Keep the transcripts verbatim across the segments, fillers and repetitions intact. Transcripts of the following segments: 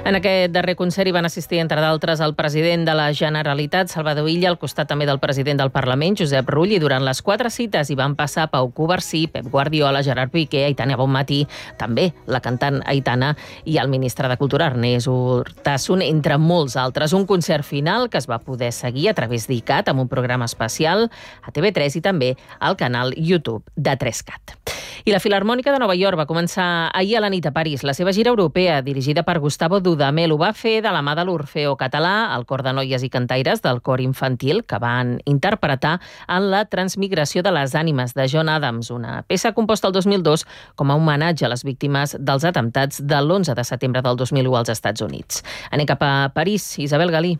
En aquest darrer concert hi van assistir, entre d'altres, el president de la Generalitat, Salvador Illa, al costat també del president del Parlament, Josep Rull, i durant les quatre cites hi van passar Pau Covarsí, Pep Guardiola, Gerard Piqué, Aitana Bonmatí, també la cantant Aitana i el ministre de Cultura, Ernest Urtasun, entre molts altres. Un concert final que es va poder seguir a través d'ICAT amb un programa especial a T V tres i també al canal YouTube de tres cat. I la Filharmònica de Nova York va començar ahir a la nit a París la seva gira europea, dirigida per Gustavo Dudamel. Ho va fer de la mà de l'Orfeó Català, el cor de noies i cantaires del cor infantil, que van interpretar en la Transmigració de les ànimes de John Adams, una peça composta el dos mil dos com a homenatge a les víctimes dels atemptats de l'onze de setembre del dos mil u als Estats Units. Anem cap a París. Isabel Galí.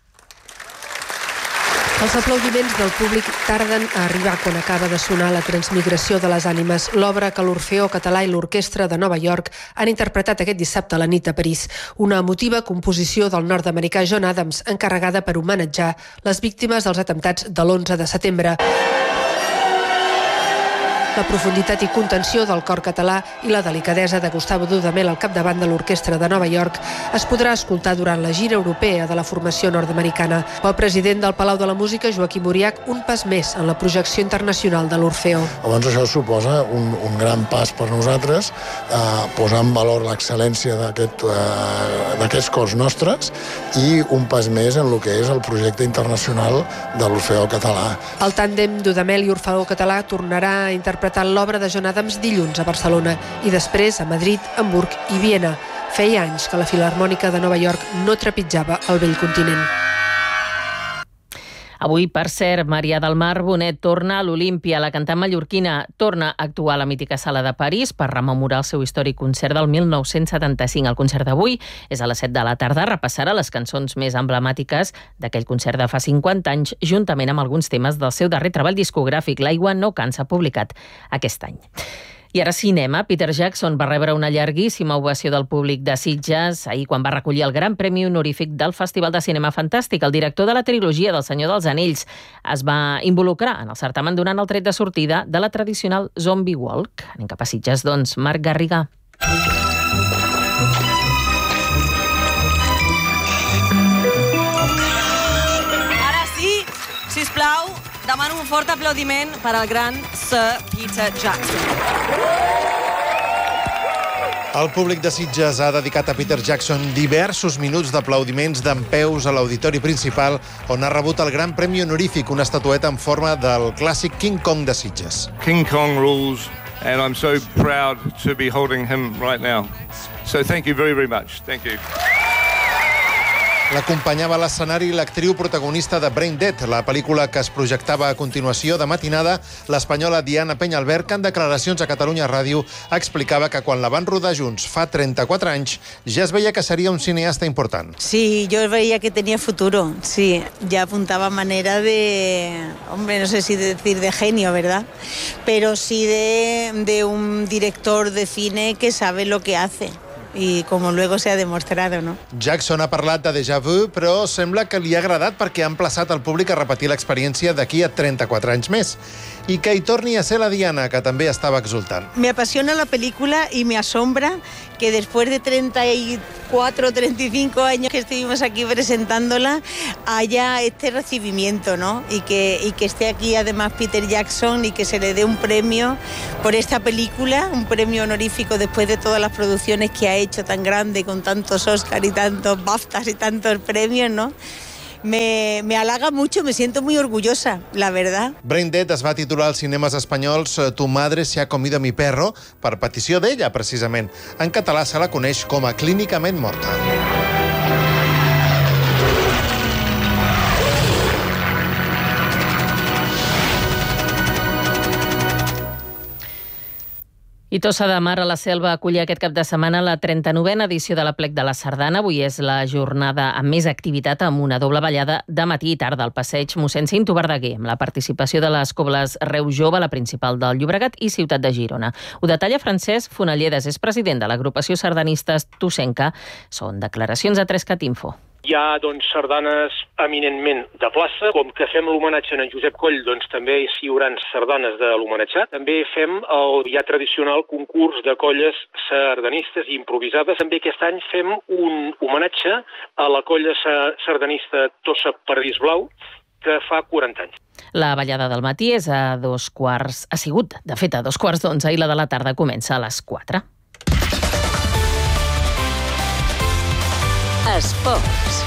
Els aplaudiments del públic tarden a arribar quan acaba de sonar la Transmigració de les ànimes, l'obra que l'Orfeó Català i l'Orquestra de Nova York han interpretat aquest dissabte a la nit a París. Una emotiva composició del nord-americà John Adams, encarregada per homenatjar les víctimes dels atemptats de l'onze de setembre. La profunditat i contenció del cor català i la delicadesa de Gustavo Dudamel al capdavant de l'Orquestra de Nova York es podrà escoltar durant la gira europea de la formació nord-americana. El president del Palau de la Música, Joaquim Uriach, un pas més en la projecció internacional de l'Orfeó. Llavors això suposa un, un gran pas per nosaltres, eh, posar en valor l'excel·lència d'aquest, eh, d'aquests cors nostres i un pas més en el que és el projecte internacional de l'Orfeó Català. El tàndem Dudamel i Orfeó Català tornarà a interpretar interpretant l'obra de John Adams dilluns a Barcelona i després a Madrid, Hamburg i Viena. Feia anys que la Filharmònica de Nova York no trepitjava el vell continent. Avui, per cert, Maria del Mar Bonet torna a l'Olímpia. La cantant mallorquina torna a actuar a la mítica sala de París per rememorar el seu històric concert del mil nou-cents setanta-cinc. El concert d'avui és a les set de la tarda. Repassarà les cançons més emblemàtiques d'aquell concert de fa cinquanta anys, juntament amb alguns temes del seu darrer treball discogràfic, L'aigua no cansa, publicat aquest any. I ara cinema. Peter Jackson va rebre una llarguíssima ovació del públic de Sitges ahir quan va recollir el Gran Premi Honorífic del Festival de Cinema Fantàstic. El director de la trilogia del Senyor dels Anells es va involucrar en el certamen donant el tret de sortida de la tradicional Zombie Walk. Anem cap a Sitges, doncs. Marc Garrigà. Ara sí, sisplau, demano un fort aplaudiment per al gran Sir Peter Jackson. El públic de Sitges ha dedicat a Peter Jackson diversos minuts d'aplaudiments dempeus a l'auditori principal, on ha rebut el Gran Premi Honorífic, una estatueta en forma del clàssic King Kong de Sitges. King Kong rules, and I'm so proud to be holding him right now. So thank you very, very much. Thank you. L'acompanyava a l'escenari l'actriu protagonista de Brain Dead, la pel·lícula que es projectava a continuació de matinada. L'espanyola Diana Peñalver, que en declaracions a Catalunya Ràdio explicava que quan la van rodar junts fa trenta-quatre anys ja es veia que seria un cineasta important. Sí, yo veía que tenía futuro, sí. Ya apuntaba manera de, hombre, no sé si decir de genio, ¿verdad? Pero sí de, de un director de cine que sabe lo que hace. I com luego se ha demostrado, no? Jackson ha parlat de déjà vu, però sembla que li ha agradat perquè ha emplaçat el públic a repetir l'experiència d'aquí a trenta-quatre anys més. I que hi torni a ser la Diana, que també estava exultant. Me apasiona la película y me asombra que después de treinta y cuatro, treinta y cinco años que estuvimos aquí presentándola haya este recibimiento, ¿no? Y que, y que esté aquí además Peter Jackson y que se le dé un premio por esta película, un premio honorífico después de todas las producciones que ha hecho tan grande, con tantos Oscars y tantos BAFTAs y tantos premios, ¿no? Me, me halaga mucho, me siento muy orgullosa, la verdad. Brain Dead es va titular als cinemes espanyols Tu madre se ha comido mi perro, per petició d'ella, precisament. En català se la coneix com a Clínicament morta. I Tossa de Mar a la Selva acollia aquest cap de setmana la trenta-novena edició de l'Aplec de la Sardana. Avui és la jornada amb més activitat, amb una doble ballada de matí i tarda al passeig mossèn Cinto Verdaguer, amb la participació de les cobles Reu Jove, la principal del Llobregat, i Ciutat de Girona. Ho detalla Francesc Fonalledes, és president de l'agrupació sardanista Tossenca. Són declaracions a tres cat info. Hi ha doncs, sardanes eminentment de plaça. Com que fem l'homenatge a en Josep Coll, doncs també hi haurà sardanes de l'homenatjat. També fem el ja tradicional concurs de colles sardanistes i improvisades. També aquest any fem un homenatge a la colla sardanista Tossa Paradís Blau, que fa quaranta anys. La ballada del matí és a dos quarts... Ha sigut, de fet, a dos quarts d'onze i la de la tarda comença a les quatre. Esports.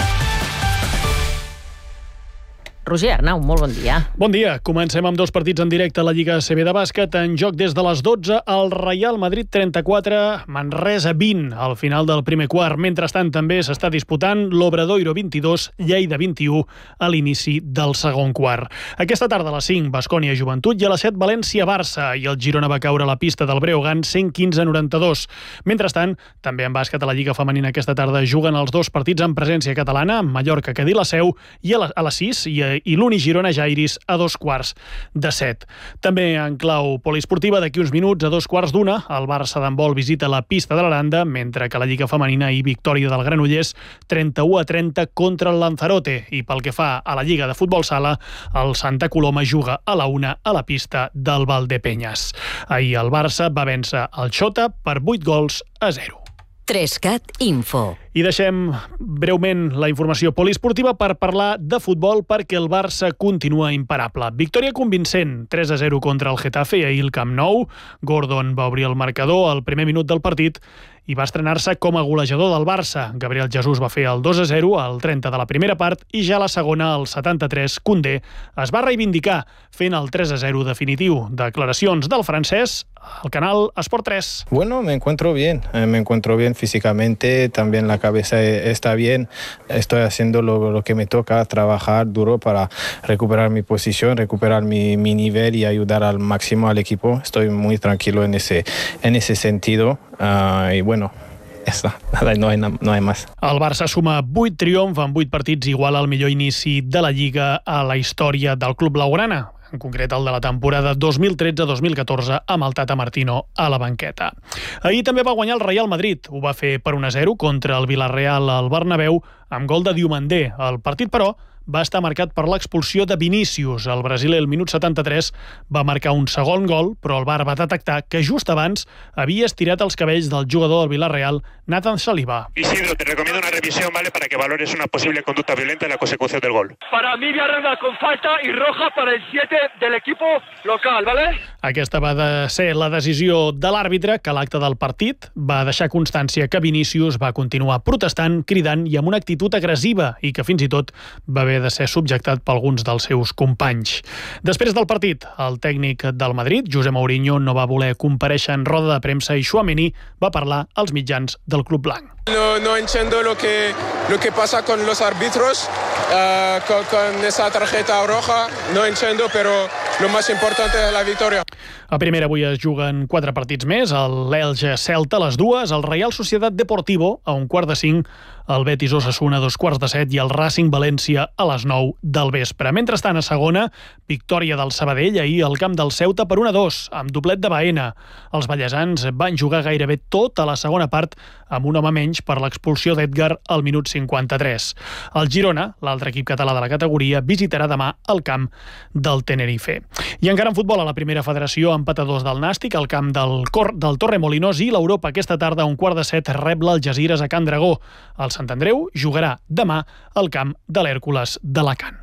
Roger Arnau, molt bon dia. Bon dia. Comencem amb dos partits en directe a la Lliga A C B de bàsquet. En joc des de les dotze, el Real Madrid trenta-quatre, Manresa vint al final del primer quart. Mentrestant, també s'està disputant l'Obradoiro vint-i-dos, Lleida vint-i-u a l'inici del segon quart. Aquesta tarda a les cinc, Baskonia Joventut, i a les set, València-Barça, i el Girona va caure a la pista del Breogán cent quinze a noranta-dos. Mentrestant, també en bàsquet a la Lliga Femenina aquesta tarda juguen els dos partits en presència catalana, Mallorca, Cadí, la Seu, i a les sis, i i l'Uni Girona Jairis a dos quarts de set. També en clau poliesportiva, d'aquí uns minuts, a dos quarts d'una, el Barça d'handbol visita la pista de l'Aranda, mentre que la Lliga Femenina i victòria del Granollers trenta-u a trenta contra el Lanzarote. I pel que fa a la Lliga de Futbol Sala, el Santa Coloma juga a la una a la pista del Valdepeñas. Ahir el Barça va vèncer el Xota per vuit gols a zero. Trescat Info. I deixem breument la informació poliesportiva per parlar de futbol, perquè el Barça continua imparable. Victòria convincent, tres a zero contra el Getafe ahir al Camp Nou. Gordon va obrir el marcador al primer minut del partit i va estrenar-se com a golejador del Barça. Gabriel Jesús va fer el dos a zero al trenta de la primera part i ja a la segona, al setanta-tres, Koundé es va reivindicar fent el tres a zero definitiu. Declaracions del francès al canal Esport tres. Bueno, me encuentro bien, eh, me encuentro bien físicamente, también la cabeza está bien, estoy haciendo lo, lo que me toca, trabajar duro para recuperar mi posición, recuperar mi, mi nivel y ayudar al máximo al equipo. Estoy muy tranquilo en ese, en ese sentido uh, y bueno, ja està, no hi, no hi més. El Barça suma vuit triomfs en vuit partits, igual al millor inici de la Lliga a la història del club blaugrana, en concret el de la temporada dos mil tretze dos mil catorze, amb el Tata Martino a la banqueta. Ahir també va guanyar el Real Madrid. Ho va fer per un a zero contra el Villarreal al Bernabéu, amb gol de Diomandé. El partit, però, va estar marcat per l'expulsió de Vinícius. El brasiler, al minut setanta-tres, va marcar un segon gol, però el V A R va detectar que just abans havia estirat els cabells del jugador del Villarreal, Nathan Saliba. Isidro, te recomiendo una revisión, ¿vale?, para que valores una posible conducta violenta en la consecución del gol. Para mí, Villarreal con falta y roja para el siete del equipo local, ¿vale? Aquesta va de ser la decisió de l'àrbitre, que a l'acte del partit va deixar constància que Vinícius va continuar protestant, cridant i amb una actitud agressiva, i que fins i tot va haver de ser subjectat per alguns dels seus companys. Després del partit, el tècnic del Madrid, José Mourinho, no va voler comparèixer en roda de premsa i Tchouaméni va parlar als mitjans del club blanc. No, no entiendo lo que, lo que pasa con los árbitros, uh, con, con esa tarjeta roja, no entiendo, pero lo más importante es la victoria. A primera avui es juguen quatre partits més, l'Elche Celta a les dues, el Real Sociedad Deportivo a un quart de cinc, el Betis Osasuna a dos quarts de set i el Racing València a les nou del vespre. Mentrestant, a segona, victòria del Sabadell ahir al camp del Ceuta per un a dos, amb doblet de Baena. Els ballesans van jugar gairebé tota la segona part amb un home menys per l'expulsió d'Edgar al minut cinquanta-tres. El Girona, l'altre equip català de la categoria, visitarà demà el camp del Tenerife. I encara en futbol, a la primera federació, empatadors del Nàstic, al camp del, Cor, del Torremolinos, i l'Europa aquesta tarda a un quart de set rep l'Algesires a Can Dragó. El Sant Andreu jugarà demà al camp de l'Hèrcules d'Alacant.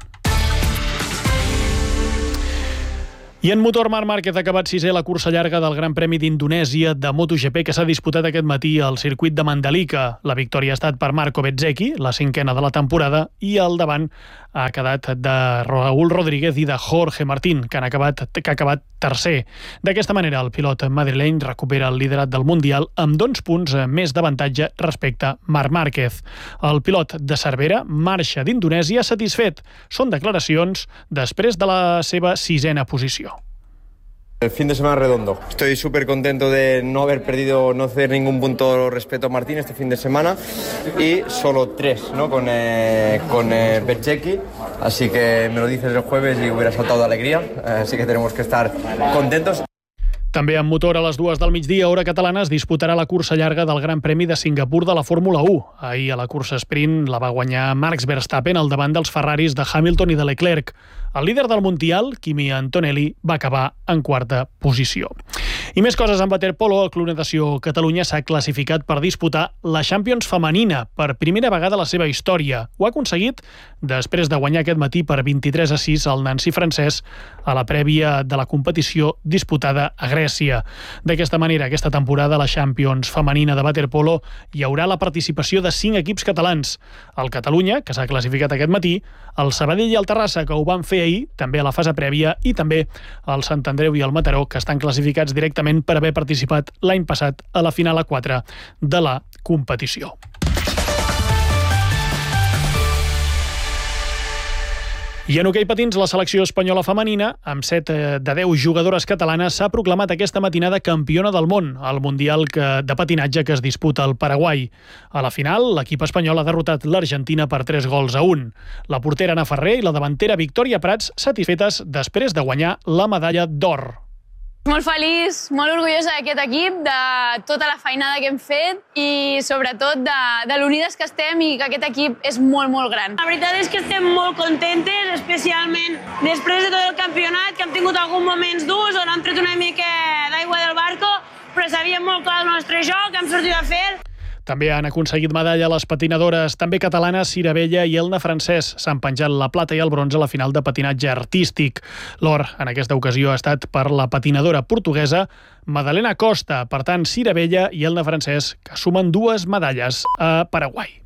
I en motor, Marc Márquez ha acabat sisè la cursa llarga del Gran Premi d'Indonèsia de MotoGP que s'ha disputat aquest matí al circuit de Mandalika. La victòria ha estat per Marco Bezzecchi, la cinquena de la temporada, i al davant ha quedat de Raúl Rodríguez i de Jorge Martín, que han acabat, que ha acabat tercer. D'aquesta manera, el pilot madrileny recupera el liderat del Mundial amb dos punts més d'avantatge respecte a Marc Márquez. El pilot de Cervera marxa d'Indonèsia satisfet. Són declaracions després de la seva sisena posició. El fin de semana redondo. Estoy súper contento de no haber perdido, no ceder ningún punto respecto a Martín este fin de semana y solo tres, ¿no? Con, eh, con eh, Bezzecchi. Así que me lo dices el jueves y hubiera saltado de alegría. Así que tenemos que estar contentos. També amb motor a les dues del migdia, hora catalana, es disputarà la cursa llarga del Gran Premi de Singapur de la Fórmula u. Ahir a la cursa sprint la va guanyar Max Verstappen al davant dels Ferraris de Hamilton i de Leclerc. El líder del Mundial, Kimi Antonelli, va acabar en quarta posició. I més coses amb waterpolo. El Club Natació Catalunya s'ha classificat per disputar la Champions femenina per primera vegada a la seva història. Ho ha aconseguit després de guanyar aquest matí per vint-i-tres a sis al Nancy francès a la prèvia de la competició disputada a Grècia. D'aquesta manera, aquesta temporada a la Champions femenina de waterpolo hi haurà la participació de cinc equips catalans. El Catalunya, que s'ha classificat aquest matí, el Sabadell i el Terrassa, que ho van fer ahir, també a la fase prèvia, i també el Sant Andreu i el Mataró, que estan classificats directament per haver participat l'any passat a la final a quatre de la competició. I en hoquei patins, la selecció espanyola femenina, amb set de deu jugadores catalanes, s'ha proclamat aquesta matinada campiona del món al Mundial de patinatge que es disputa al Paraguai. A la final, l'equip espanyol ha derrotat l'Argentina per tres gols a un. La portera Ana Ferrer i la davantera Victòria Prats satisfetes després de guanyar la medalla d'or. Molt feliç, molt orgullosa d'aquest equip, de tota la feinada que hem fet i sobretot de, de l'unides que estem i que aquest equip és molt, molt gran. La veritat és que estem molt contentes, especialment després de tot el campionat, que hem tingut alguns moments durs on hem tret una mica d'aigua del barco, però sabíem molt clar el nostre joc, hem sortit a fer. També han aconseguit medalla les patinadores, també catalanes, Cira Vella i Elna Francesc. S'han penjat la plata i el bronze a la final de patinatge artístic. L'or, en aquesta ocasió, ha estat per la patinadora portuguesa Madalena Costa. Per tant, Cira Vella i Elna Francesc, que sumen dues medalles a Paraguai.